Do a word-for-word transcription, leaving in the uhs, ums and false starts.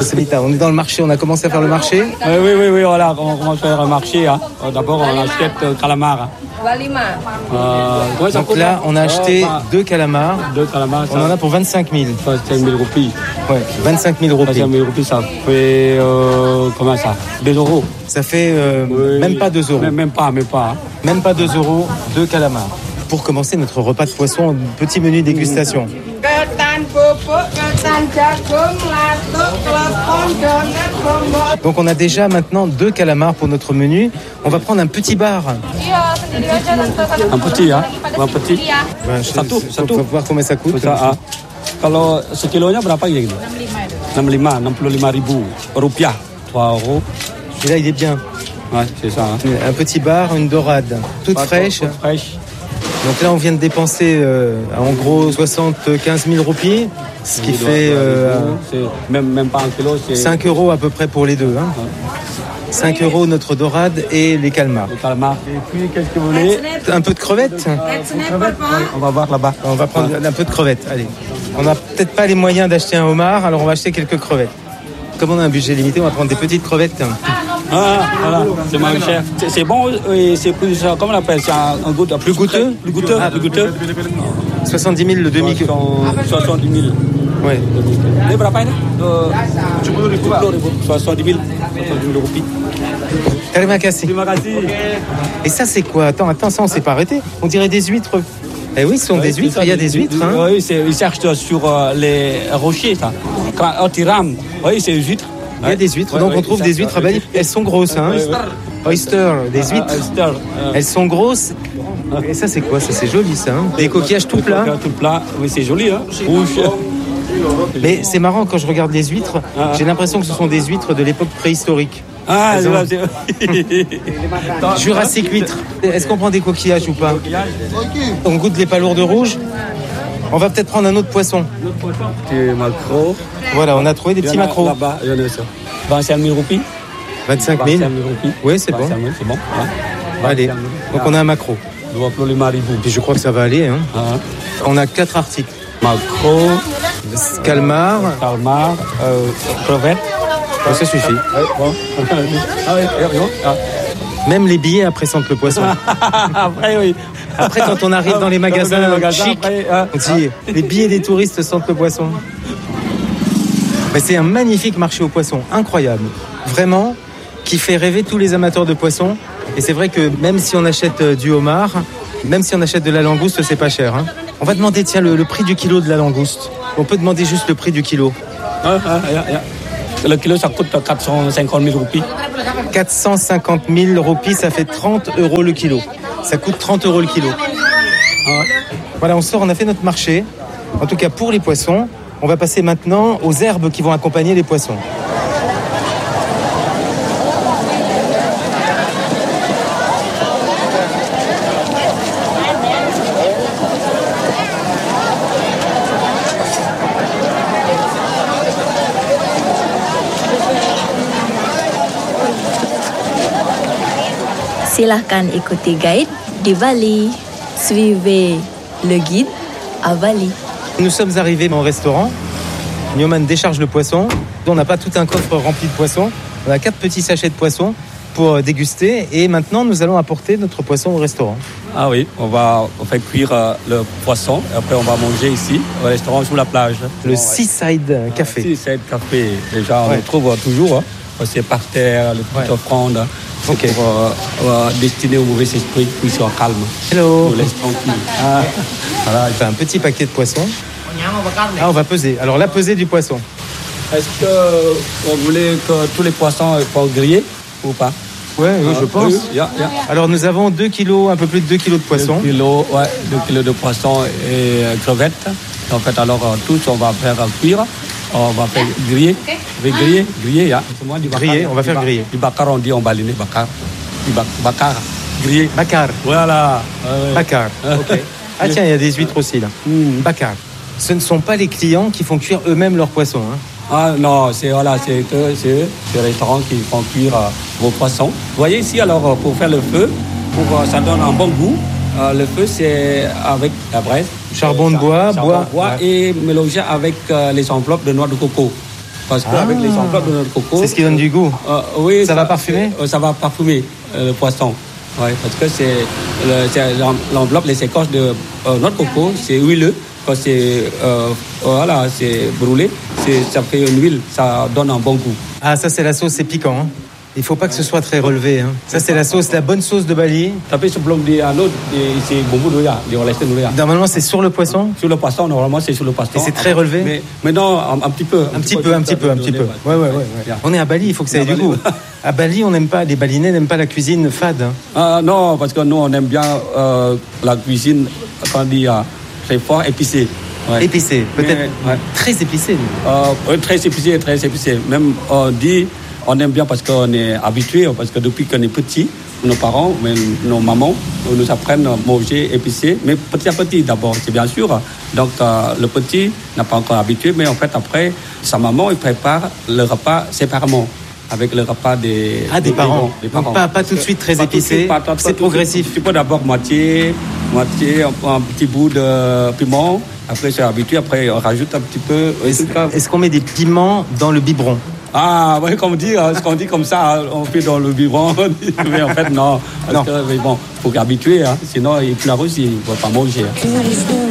Joselita, on est dans le marché, on a commencé à faire le marché. Oui, oui, oui, oui, voilà, on commence à faire le marché. Hein. D'abord, on achète euh, calamar. Euh, Donc là, on a acheté deux calamars. Deux calamars. On en a pour vingt-cinq mille. vingt-cinq mille roupies. Ouais, vingt-cinq mille roupies. vingt-cinq mille roupies, ça fait, euh, comment ça, deux euros. Ça fait euh, oui. même pas deux euros. Même, même pas, même pas. Hein. Même pas deux euros, deux calamars. Pour commencer notre repas de poisson, petit menu dégustation. Donc on a déjà maintenant deux calamars pour notre menu. On va prendre un petit bar. Un petit, hein? Un petit. Ben, je, satu, satu. On va voir combien ça coûte. Ça, ah. Kalau sekilonya berapa ya gitu? enam puluh lima, enam puluh lima ribu rupiah, trois euros. Et là il est bien. Ouais, c'est ça. Hein. Un petit bar, une dorade, toute Pas fraîche. Toute fraîche. Donc là, on vient de dépenser euh, en gros soixante-quinze mille roupies, ce qui fait euh, même, même pas un kilo, c'est cinq euros à peu près pour les deux. Hein. cinq euros notre dorade et les calmars. Les calmars. Et puis, qu'est-ce que vous voulez? Un peu de crevettes, euh, crevettes oui. On va voir là-bas. On va prendre un peu de crevettes, allez. On n'a peut-être pas les moyens d'acheter un homard, alors on va acheter quelques crevettes. Comme on a un budget limité, on va prendre des petites crevettes. Ah, voilà, c'est moins cher. C'est, c'est bon et c'est plus, comment on appelle, c'est un, un goût plus goûteux. Plus goûteux, ah, plus goûteux. soixante-dix mille le demi. soixante-dix mille. Ouais. Ini berapa ini? tujuh puluh ribu. soixante-dix mille. soixante-dix mille roupies. Terima kasih. Terima kasih. Et ça c'est quoi? Attends, attends, ça on s'est pas arrêté. On dirait des huîtres. Eh oui, ce sont ouais, des huîtres, ça, il y a des, des huîtres. Hein. Oui, c'est, ils cherchent sur euh, les rochers, ça. Quand tu rames, oui, c'est des huîtres. Il y a des huîtres, ouais, donc ouais, on trouve des huîtres à Bali. Elles sont grosses, hein. Ouais, ouais. Oyster, des huîtres. Ah, oyster, euh. Elles sont grosses. Et ça, c'est quoi? Ça, c'est joli, ça. Hein. Des coquillages tout plats. Tout plat, oui, c'est joli, hein. Rouge. Mais c'est marrant, quand je regarde les huîtres, ah. j'ai l'impression que ce sont des huîtres de l'époque préhistorique. Ah, c'est vrai, c'est Jurassique huître. Est-ce qu'on prend des coquillages ou pas? On goûte les palourdes rouges. On va peut-être prendre un autre poisson. Un autre poisson. Des maquereaux. Voilà, on a trouvé des petits maquereaux. Là-bas, il y en a ça. vingt-cinq mille roupies. vingt-cinq mille. Oui, c'est bon. C'est bon. Ouais. Allez, donc on a un maquereau. Et je crois que ça va aller. Hein. Ah. On a quatre articles. Maquereau, calmar, calmar, euh, crevettes. Oh, ça suffit. Même les billets après sentent le poisson. Après, oui. Après, quand on arrive dans les magasins, dans les magasins chic, après, hein. On dit les billets des touristes sentent le poisson. Mais c'est un magnifique marché aux poissons, incroyable. Vraiment, qui fait rêver tous les amateurs de poissons. Et c'est vrai que même si on achète du homard, même si on achète de la langouste, c'est pas cher. Hein. On va demander, tiens, le, le prix du kilo de la langouste. On peut demander juste le prix du kilo. Ah, ah, ah, ah. Le kilo, ça coûte quatre cent cinquante mille roupies. quatre cent cinquante mille roupies, ça fait trente euros le kilo. Ça coûte trente euros le kilo. Ah. Voilà, on sort, on a fait notre marché. En tout cas, pour les poissons, on va passer maintenant aux herbes qui vont accompagner les poissons. Silahkan ikuti guide di Bali. Suivez le guide à Bali. Nous sommes arrivés au restaurant. Nyoman décharge le poisson. On n'a pas tout un coffre rempli de poissons. On a quatre petits sachets de poissons pour déguster. Et maintenant, nous allons apporter notre poisson au restaurant. Ah oui, on va on fait cuire euh, le poisson. Et après, on va manger ici, au restaurant sous la plage. Le bon, Seaside ouais. Café. Ah, Seaside Café. Déjà, on ouais. le trouve toujours. Hein. C'est par terre, les petites ouais. offrandes. C'est okay. pour euh, euh, destiner au mauvais esprit qu'ils soient calmes. Hello. On laisse tranquille. Ah. Voilà, il fait un petit paquet de poissons. Ah, on va peser. Alors, la pesée du poisson. Est-ce que vous voulez que tous les poissons soient grillés ou pas? Oui, oui, ah, je pense. Oui, yeah, yeah. Alors, nous avons deux kilos, un peu plus de deux kilos de poissons. deux kilos, ouais, deux kilos de poissons et euh, crevettes. En fait, alors, euh, tous, on va faire euh, cuire. On va faire griller. On va griller, griller, yeah. C'est moi, du griller, on va faire griller. Du bakar, on dit en balinais, bakar. Du bakar, griller. Bakar. Voilà. Euh, bakar, ok. Ah tiens, il y a des huîtres aussi, là. Mm. Bakar. Ce ne sont pas les clients qui font cuire eux-mêmes leurs poissons, hein. Ah non, c'est voilà, c'est que c'est les restaurants qui font cuire euh, vos poissons. Vous voyez ici, alors, pour faire le feu, pour euh, ça donne un bon goût. Euh, le feu, c'est avec la braise. Charbon de bois, charbon bois, bois ouais. Et mélangé avec euh, les enveloppes de noix de coco. Parce qu'avec Ah. les enveloppes de notre coco... C'est ce qui donne du goût. Euh, oui, Ça va parfumer euh, Ça va parfumer euh, le poisson. Ouais, parce que c'est, le, c'est l'enveloppe, les écorces de euh, notre coco, c'est huileux. Quand c'est, euh, voilà, c'est brûlé, c'est, ça fait une huile, ça donne un bon goût. Ah, ça, c'est la sauce, c'est piquant. Hein. Il faut pas que ce soit très relevé. Hein. Ça, c'est la sauce, la bonne sauce de Bali. Tapi sebelum dia anu, c'est bumbu dulu ya, dioleskan dulu ya. Normalement, c'est sur le poisson. Sur le poisson, normalement, c'est sur le poisson. Et c'est très relevé. Mais maintenant, un, un petit peu. Un petit peu, un petit peu, un petit peu. Ouais, ouais, ouais. ouais. On est à Bali, il faut que ça ait du goût. À Bali, on n'aime pas, les Balinais n'aiment pas la cuisine fade. Hein. Ah, non, parce que nous, on aime bien euh, la cuisine, comment dire, très fort, épicée. Ouais. Épicé, peut-être Mais, ouais. très épicé. Euh, très épicé, très épicé. Même on dit, on aime bien parce qu'on est habitué, parce que depuis qu'on est petit, nos parents, mais nos mamans nous apprennent à manger épicé, mais petit à petit d'abord, c'est bien sûr. Donc euh, le petit n'a pas encore habitué, mais en fait après, sa maman, il prépare le repas séparément. Avec le repas des, ah, des, des parents. Des parents. Donc pas, pas tout de suite très épicé, c'est progressif. Tu peux d'abord moitié, moitié, un, un petit bout de piment, après c'est habitué, après on rajoute un petit peu. Est-ce, est-ce qu'on met des piments dans le biberon? Ah, oui, comme on dit, ce qu'on dit comme ça, on fait dans le biberon, mais en fait non, parce non. que mais bon, faut habituer, hein, sinon il pleure aussi, il ne va pas manger.